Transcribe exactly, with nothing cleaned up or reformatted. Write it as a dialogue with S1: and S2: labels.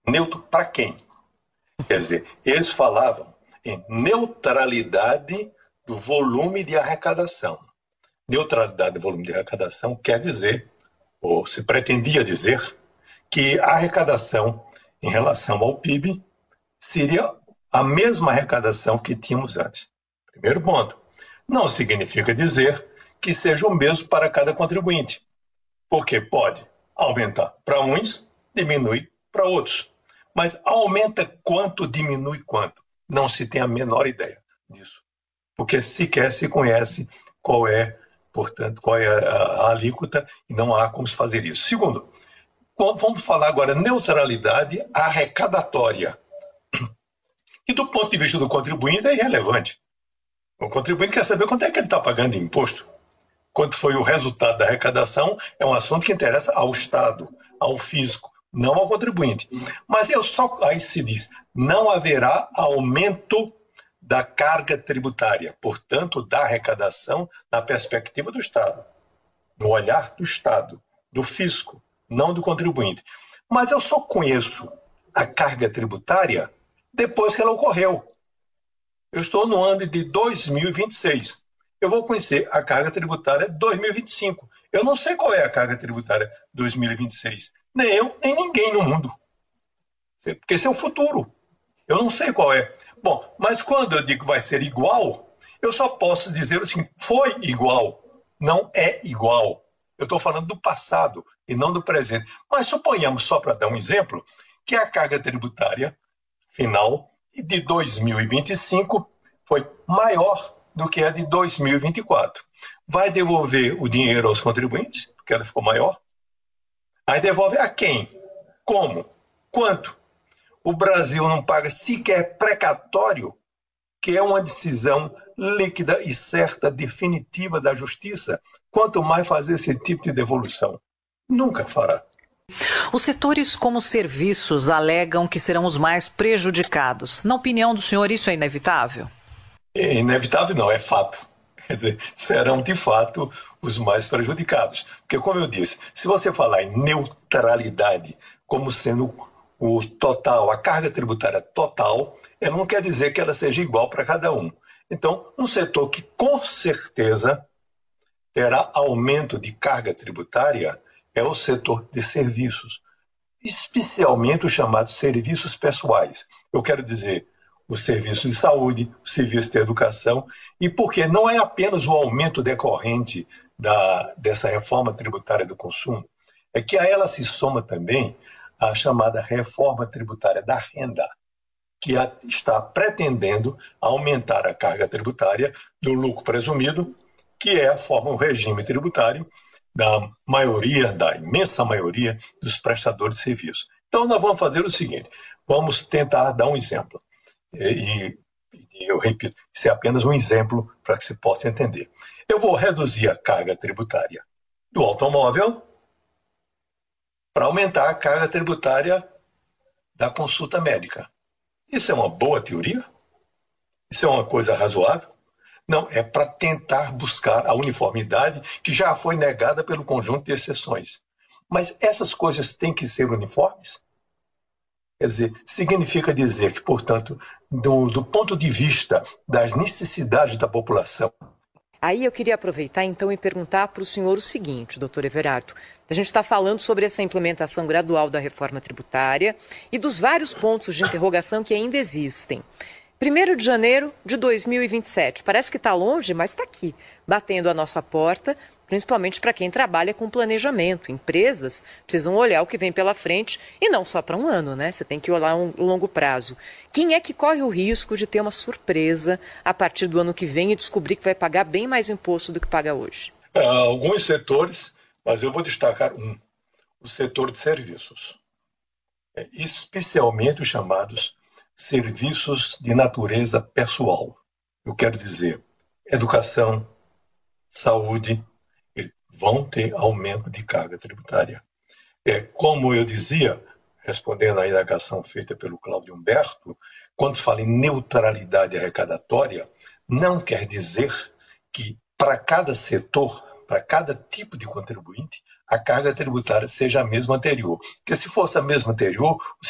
S1: Neutro para quem? Quer dizer, eles falavam em neutralidade do volume de arrecadação. Neutralidade do volume de arrecadação quer dizer, ou se pretendia dizer, que a arrecadação em relação ao P I B seria a mesma arrecadação que tínhamos antes. Primeiro ponto. Não significa dizer que seja o mesmo para cada contribuinte, porque pode aumentar para uns, diminui para outros. Mas aumenta quanto, diminui quanto? Não se tem a menor ideia disso, porque sequer se conhece qual é, portanto, qual é a, a alíquota e não há como se fazer isso. Segundo, vamos falar agora neutralidade arrecadatória. E do ponto de vista do contribuinte é irrelevante. O contribuinte quer saber quanto é que ele está pagando de imposto. Quanto foi o resultado da arrecadação é um assunto que interessa ao Estado, ao fisco, não ao contribuinte. Mas eu só, aí se diz, não haverá aumento da carga tributária, portanto, da arrecadação na perspectiva do Estado, no olhar do Estado, do fisco, não do contribuinte. Mas eu só conheço a carga tributária depois que ela ocorreu. Eu estou no ano de dois mil e vinte e seis. Eu vou conhecer a carga tributária de dois mil e vinte e cinco. Eu não sei qual é a carga tributária de dois mil e vinte e seis. Nem eu, nem ninguém no mundo. Porque esse é o futuro. Eu não sei qual é. Bom, mas quando eu digo que vai ser igual, eu só posso dizer assim, foi igual, não é igual. Eu estou falando do passado e não do presente. Mas suponhamos, só para dar um exemplo, que a carga tributária final de dois mil e vinte e cinco foi maior do que a de dois mil e vinte e quatro. Vai devolver o dinheiro aos contribuintes, porque ela ficou maior? Aí devolve a quem? Como? Quanto? O Brasil não paga sequer precatório, que é uma decisão líquida e certa, definitiva da justiça, quanto mais fazer esse tipo de devolução. Nunca fará.
S2: Os setores como serviços alegam que serão os mais prejudicados. Na opinião do senhor, isso é inevitável?
S1: É inevitável não, é fato. Quer dizer, serão de fato os mais prejudicados. Porque, como eu disse, se você falar em neutralidade como sendo o total, a carga tributária total, ela não quer dizer que ela seja igual para cada um. Então, um setor que com certeza terá aumento de carga tributária é o setor de serviços, especialmente os chamados serviços pessoais. Eu quero dizer, o serviço de saúde, o serviço de educação, e porque não é apenas o aumento decorrente da, dessa reforma tributária do consumo, é que a ela se soma também a chamada reforma tributária da renda, que a, está pretendendo aumentar a carga tributária do lucro presumido, que é a forma, o regime tributário da maioria, da imensa maioria dos prestadores de serviço. Então, nós vamos fazer o seguinte, vamos tentar dar um exemplo. E, e eu repito, isso é apenas um exemplo para que se possa entender. Eu vou reduzir a carga tributária do automóvel para aumentar a carga tributária da consulta médica. Isso é uma boa teoria? Isso é uma coisa razoável? Não, é para tentar buscar a uniformidade que já foi negada pelo conjunto de exceções. Mas essas coisas têm que ser uniformes? Quer dizer, significa dizer que, portanto, do, do ponto de vista das necessidades da população.
S3: Aí eu queria aproveitar então e perguntar para o senhor o seguinte, doutor Everardo. A gente está falando sobre essa implementação gradual da reforma tributária e dos vários pontos de interrogação que ainda existem. primeiro de janeiro de dois mil e vinte e sete, parece que está longe, mas está aqui, batendo a nossa porta, principalmente para quem trabalha com planejamento. Empresas precisam olhar o que vem pela frente e não só para um ano, né? Você tem que olhar um longo prazo. Quem é que corre o risco de ter uma surpresa a partir do ano que vem e descobrir que vai pagar bem mais imposto do que paga hoje?
S1: Uh, alguns setores, mas eu vou destacar um, o setor de serviços, é, especialmente os chamados serviços de natureza pessoal. Eu quero dizer, educação, saúde, vão ter aumento de carga tributária. É, como eu dizia, respondendo à indagação feita pelo Cláudio Humberto, quando fala em neutralidade arrecadatória, não quer dizer que para cada setor, para cada tipo de contribuinte, a carga tributária seja a mesma anterior. Porque se fosse a mesma anterior,